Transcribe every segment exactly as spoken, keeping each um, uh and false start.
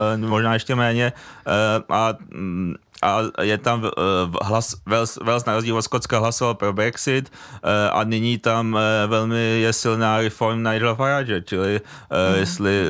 možná ještě méně. A, a je tam hlas, Wales, Wales na rozdíl od Skotska hlasoval pro Brexit a nyní tam velmi je silná reform Nigela Farage, čili mm. jestli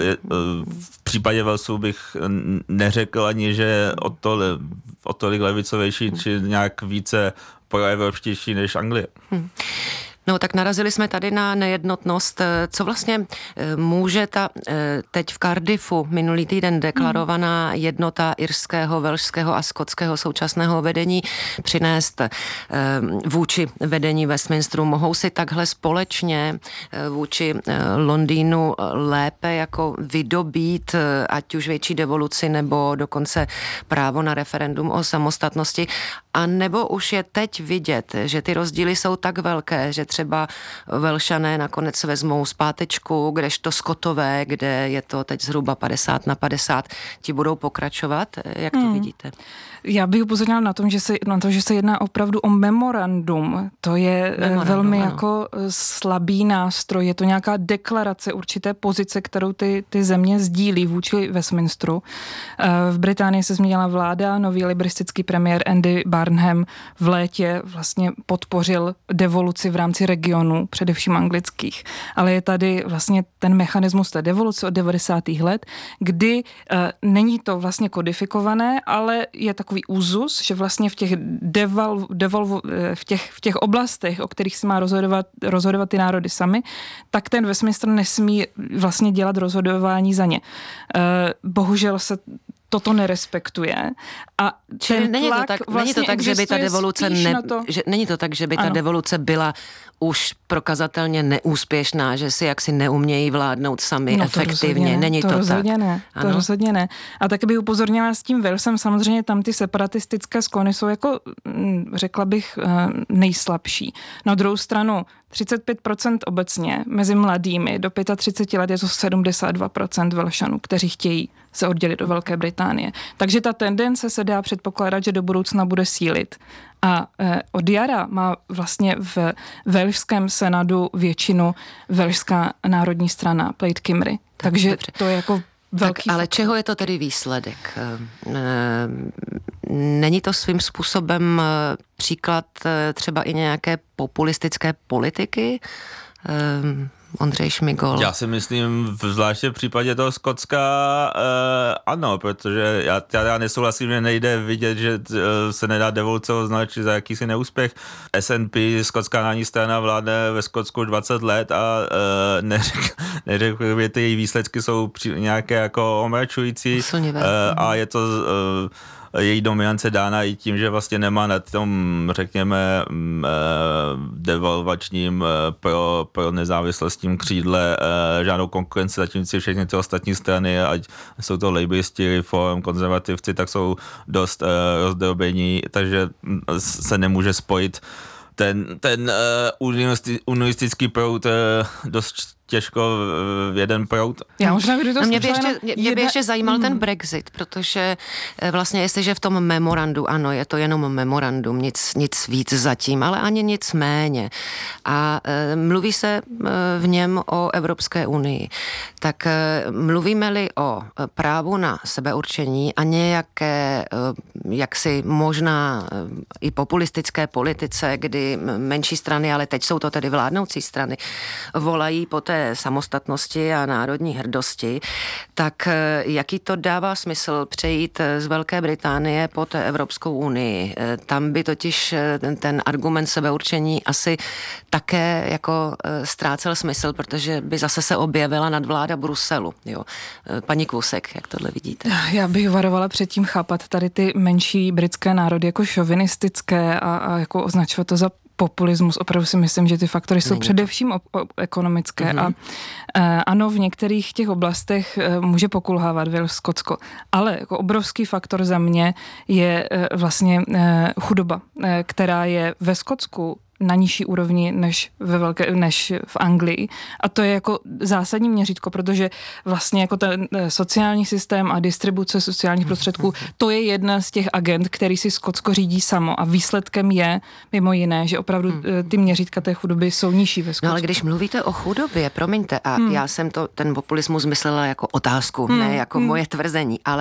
v případě Walesu bych neřekl ani, že je o, to, o tolik levicovější, či nějak více proevropštější než Anglie. Hmm. No tak narazili jsme tady na nejednotnost. Co vlastně může ta teď v Cardiffu minulý týden deklarovaná jednota irského, velšského a skotského současného vedení přinést vůči vedení Westminsteru? Mohou si takhle společně vůči Londýnu lépe jako vydobít ať už větší devoluci nebo dokonce právo na referendum o samostatnosti? A nebo už je teď vidět, že ty rozdíly jsou tak velké, že třeba Velšané nakonec vezmou zpátečku, kdežto Skotové, kde je to teď zhruba padesát na padesát, ti budou pokračovat? Jak to hmm. vidíte? Já bych upozornila na, tom, že se, na to, že se jedná opravdu o memorandum. To je memorandum, velmi ano. jako slabý nástroj. Je to nějaká deklarace určité pozice, kterou ty, ty země sdílí vůči Westminsteru. V Británii se změnila vláda, nový liberistický premiér Andy Burnham v létě vlastně podpořil devoluci v rámci regionů, především anglických. Ale je tady vlastně ten mechanismus té devoluce od devadesátých let, kdy uh, není to vlastně kodifikované, ale je takový úzus, že vlastně v těch, deval, devolvu, v těch, v těch oblastech, o kterých se má rozhodovat, rozhodovat ty národy sami, tak ten Westminster nesmí vlastně dělat rozhodování za ně. Uh, bohužel se toto nerespektuje. A Čili není to tak, vlastně není to tak, že by ta devoluce ne, to... že, není to tak, že by ta ano. devoluce byla už prokazatelně neúspěšná, že si jaksi neumějí vládnout sami no, efektivně. Není to, to tak. Rozhodně ne, to ano? rozhodně ne. A taky bych upozornila s tím Walesem, samozřejmě tam ty separatistické sklony jsou jako, řekla bych, nejslabší. Na druhou stranu třicet pět procent obecně mezi mladými do třicet pět let je to sedmdesát dva procent Velšanů, kteří chtějí se oddělit do Velké Británie. Takže ta tendence se dá předpokládat, že do budoucna bude sílit. A eh, od jara má vlastně v velšském senatu většinu velšská národní strana Plaid Cymru. Takže dobře. To je jako velký... Tak, ale čeho je to tedy výsledek? Není to svým způsobem příklad třeba i nějaké populistické politiky? Ondřej Šmigol. Já si myslím, zvláště v případě toho Skotska eh, ano, protože já, já nesouhlasím, že nejde vidět, že eh, se nedá devoluce označit za jakýsi neúspěch. S N P, skotská národní strana, vládne ve Skotsku dvacet let a eh, neřekl, neřekl, že ty její výsledky jsou při, nějaké jako omračující eh, a je to eh, její dominance dána i tím, že vlastně nemá na tom, řekněme, devalvačním pro, pro nezávislostním křídle žádnou konkurenci, zatímco všechny ty ostatní strany, ať jsou to laboristi, reform, konzervativci, tak jsou dost rozdrobení, takže se nemůže spojit ten, ten unionistický proud dost těžko v jeden proud. Já možná budu to no mě by ještě, mě, mě by ještě zajímal hmm. ten Brexit, protože vlastně jestliže v tom memorandu, ano, je to jenom memorandum, nic, nic víc zatím, ale ani nic méně. A e, mluví se e, v něm o Evropské unii. Tak e, mluvíme-li o právu na sebeurčení a nějaké e, jaksi možná e, i populistické politice, kdy menší strany, ale teď jsou to tedy vládnoucí strany, volají po té samostatnosti a národní hrdosti, tak jaký to dává smysl přejít z Velké Británie pod Evropskou unii? Tam by totiž ten, ten argument sebeurčení asi také jako ztrácel smysl, protože by zase se objevila nadvláda Bruselu. Jo. Paní Kvousek, jak tohle vidíte? Já bych varovala předtím chápat tady ty menší britské národy jako šovinistické a, a jako označovat to za populismus. Opravdu si myslím, že ty faktory jsou Není především to. o, o, ekonomické mm-hmm. a e, ano, v některých těch oblastech e, může pokulhávat Wales, Skotsko, ale jako obrovský faktor za mě je e, vlastně e, chudoba, e, která je ve Skotsku na nižší úrovni než, ve velké, než v Anglii. A to je jako zásadní měřítko, protože vlastně jako ten sociální systém a distribuce sociálních prostředků, to je jedna z těch agent, který si Skotsko řídí samo a výsledkem je mimo jiné, že opravdu ty měřítka té chudoby jsou nižší ve Skotsku. No ale když mluvíte o chudobě, promiňte, a hmm. já jsem to, ten populismus myslela jako otázku, hmm. ne jako hmm. moje tvrzení, ale